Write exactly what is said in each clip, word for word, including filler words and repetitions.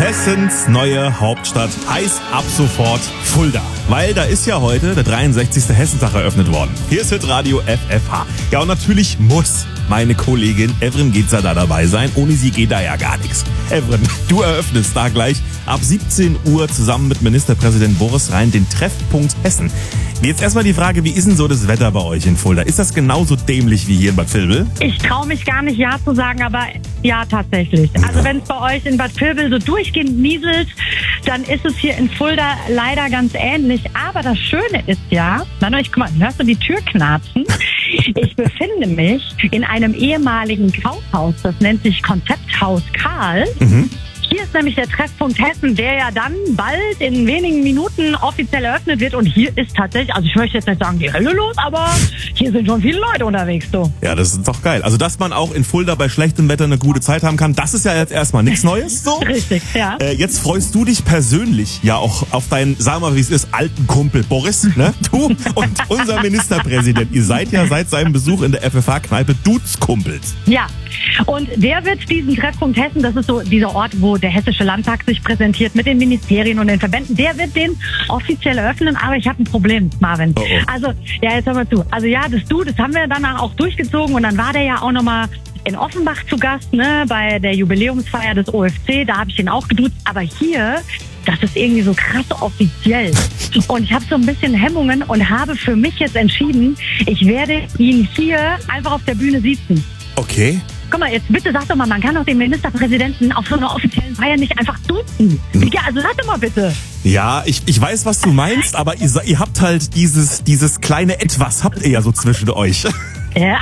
Hessens neue Hauptstadt heißt ab sofort Fulda. Weil da ist ja heute der dreiundsechzigste Hessentag eröffnet worden. Hier ist Hitradio F F H. Ja, und natürlich muss meine Kollegin Evren Getzer da dabei sein. Ohne sie geht da ja gar nichts. Evren, du eröffnest da gleich ab siebzehn Uhr zusammen mit Ministerpräsident Boris Rhein den Treffpunkt Hessen. Jetzt erstmal die Frage, wie ist denn so das Wetter bei euch in Fulda? Ist das genauso dämlich wie hier in Bad Vilbel? Ich traue mich gar nicht Ja zu sagen, aber ja, tatsächlich. Also wenn es bei euch in Bad Vilbel so durchgehend nieselt, dann ist es hier in Fulda leider ganz ähnlich. Aber das Schöne ist ja, Manuel, guck mal, hörst du die Tür knarzen? Ich befinde mich in einem ehemaligen Kaufhaus, das nennt sich Konzepthaus Karl. Mhm. Hier ist nämlich der Treffpunkt Hessen, der ja dann bald in wenigen Minuten offiziell eröffnet wird. Und hier ist tatsächlich, also ich möchte jetzt nicht sagen, die Hölle los, aber hier sind schon viele Leute unterwegs, du. Ja, das ist doch geil. Also, dass man auch in Fulda bei schlechtem Wetter eine gute Zeit haben kann, das ist ja jetzt erstmal nichts Neues, so. Richtig, ja. Äh, jetzt freust du dich persönlich ja auch auf deinen, sag mal, wie es ist, alten Kumpel Boris, ne? Du und unser Ministerpräsident. Ihr seid ja seit seinem Besuch in der F F H-Kneipe Duzkumpels. Ja. Und der wird diesen Treffpunkt Hessen, das ist so dieser Ort, wo der Hessische Landtag sich präsentiert mit den Ministerien und den Verbänden, der wird den offiziell eröffnen, aber ich habe ein Problem, Marvin. Oh oh. Also, ja, jetzt hör mal zu. Also ja, das Du, das haben wir danach auch durchgezogen und dann war der ja auch nochmal in Offenbach zu Gast, ne, bei der Jubiläumsfeier des O F C, da habe ich ihn auch geduzt, aber hier, das ist irgendwie so krass offiziell. Und ich habe so ein bisschen Hemmungen und habe für mich jetzt entschieden, ich werde ihn hier einfach auf der Bühne sitzen. Okay. Guck mal, jetzt bitte sag doch mal, man kann doch den Ministerpräsidenten auf so einer offiziellen Feier nicht einfach duzen. Ja, also sag doch mal bitte. Ja, ich, ich weiß, was du meinst, aber ihr, ihr habt halt dieses, dieses kleine Etwas, habt ihr ja so zwischen euch. Ja,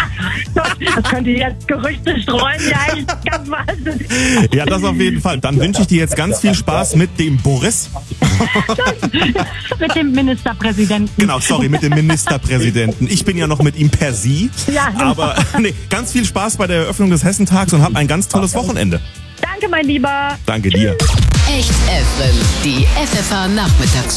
das könnt ihr jetzt Gerüchte streuen, ja, ich ganz wahnsinnig. Ja, das auf jeden Fall. Dann wünsche ich dir jetzt ganz viel Spaß mit dem Boris. Mit dem Ministerpräsidenten. Genau, sorry, mit dem Ministerpräsidenten. Ich bin ja noch mit ihm per Sie. Ja. Aber nee, ganz viel Spaß bei der Eröffnung des Hessentags und hab ein ganz tolles Wochenende. Danke, mein Lieber. Danke dir. Echt Evren, die F F H Nachmittagsschau.